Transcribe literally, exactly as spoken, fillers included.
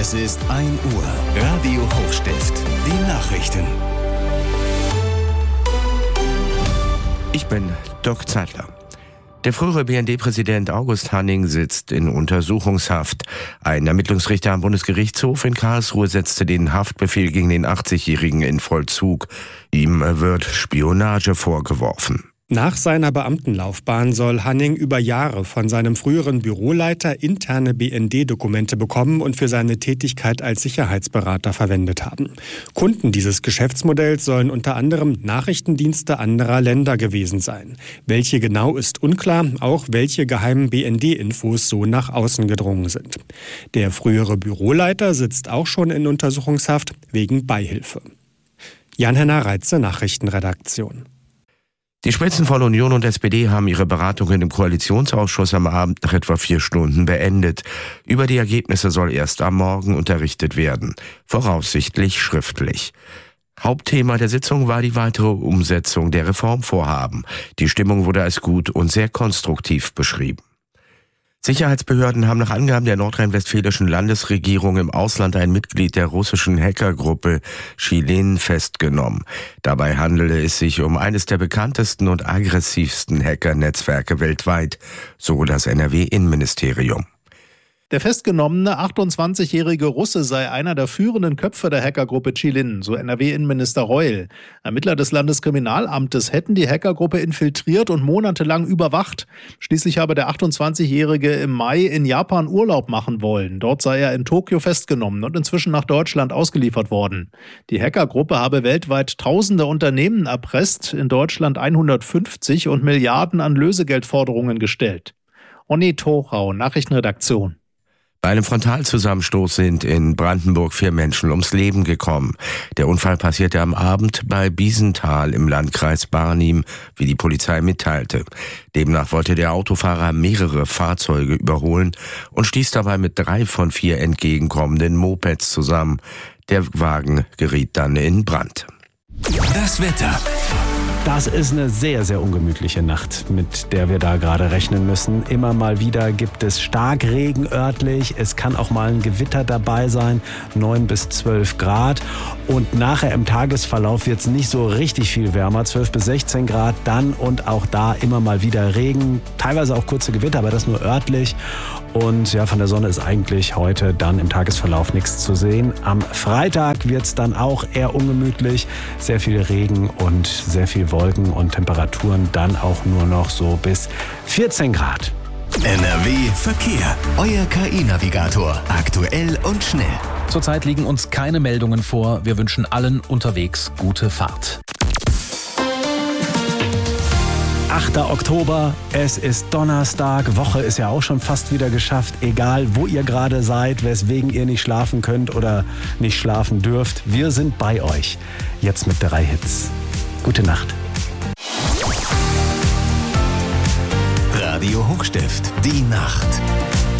Es ist ein Uhr. Radio Hochstift. Die Nachrichten. Ich bin Dirk Zeitler. Der frühere B N D-Präsident August Hanning sitzt in Untersuchungshaft. Ein Ermittlungsrichter am Bundesgerichtshof in Karlsruhe setzte den Haftbefehl gegen den achtzigjährigen in Vollzug. Ihm wird Spionage vorgeworfen. Nach seiner Beamtenlaufbahn soll Hanning über Jahre von seinem früheren Büroleiter interne B N D-Dokumente bekommen und für seine Tätigkeit als Sicherheitsberater verwendet haben. Kunden dieses Geschäftsmodells sollen unter anderem Nachrichtendienste anderer Länder gewesen sein. Welche genau ist unklar, auch welche geheimen B N D-Infos so nach außen gedrungen sind. Der frühere Büroleiter sitzt auch schon in Untersuchungshaft wegen Beihilfe. Jan-Henner Reitze, Nachrichtenredaktion. Die Spitzen von Union und S P D haben ihre Beratungen im Koalitionsausschuss am Abend nach etwa vier Stunden beendet. Über die Ergebnisse soll erst am Morgen unterrichtet werden, voraussichtlich schriftlich. Hauptthema der Sitzung war die weitere Umsetzung der Reformvorhaben. Die Stimmung wurde als gut und sehr konstruktiv beschrieben. Sicherheitsbehörden haben nach Angaben der nordrhein-westfälischen Landesregierung im Ausland ein Mitglied der russischen Hackergruppe Chilin festgenommen. Dabei handele es sich um eines der bekanntesten und aggressivsten Hackernetzwerke weltweit, so das N R W-Innenministerium. Der festgenommene achtundzwanzigjährige Russe sei einer der führenden Köpfe der Hackergruppe Chilin, so N R W-Innenminister Reul. Ermittler des Landeskriminalamtes hätten die Hackergruppe infiltriert und monatelang überwacht. Schließlich habe der achtundzwanzigjährige im Mai in Japan Urlaub machen wollen. Dort sei er in Tokio festgenommen und inzwischen nach Deutschland ausgeliefert worden. Die Hackergruppe habe weltweit tausende Unternehmen erpresst, in Deutschland hundertfünfzig und Milliarden an Lösegeldforderungen gestellt. Onni Tochau, Nachrichtenredaktion. Bei einem Frontalzusammenstoß sind in Brandenburg vier Menschen ums Leben gekommen. Der Unfall passierte am Abend bei Biesenthal im Landkreis Barnim, wie die Polizei mitteilte. Demnach wollte der Autofahrer mehrere Fahrzeuge überholen und stieß dabei mit drei von vier entgegenkommenden Mopeds zusammen. Der Wagen geriet dann in Brand. Das Wetter. Das ist eine sehr, sehr ungemütliche Nacht, mit der wir da gerade rechnen müssen. Immer mal wieder gibt es Starkregen örtlich. Es kann auch mal ein Gewitter dabei sein, neun bis zwölf Grad. Und nachher im Tagesverlauf wird es nicht so richtig viel wärmer, zwölf bis sechzehn Grad. Dann und auch da immer mal wieder Regen, teilweise auch kurze Gewitter, aber das nur örtlich. Und ja, von der Sonne ist eigentlich heute dann im Tagesverlauf nichts zu sehen. Am Freitag wird es dann auch eher ungemütlich. Sehr viel Regen und sehr viel Wolken und Temperaturen dann auch nur noch so bis vierzehn Grad. N R W Verkehr. Euer K I-Navigator. Aktuell und schnell. Zurzeit liegen uns keine Meldungen vor. Wir wünschen allen unterwegs gute Fahrt. achter Oktober, es ist Donnerstag, Woche ist ja auch schon fast wieder geschafft, egal wo ihr gerade seid, weswegen ihr nicht schlafen könnt oder nicht schlafen dürft, wir sind bei euch. Jetzt mit drei Hits. Gute Nacht. Radio Hochstift, die Nacht.